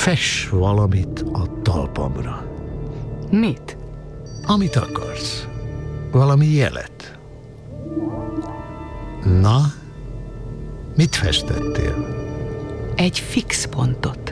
Fess valamit a talpamra. Mit? Amit akarsz. Valami jelet. Na, mit festettél? Egy fix pontot.